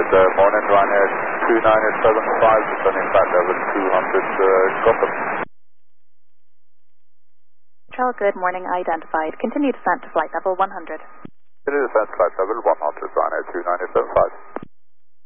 Good morning, Ryanair 2975, descending flight level 200, Gotham. Charles, good morning, identified. Continue descent to flight level 100. Continue descent to flight level 100, Ryanair 2975.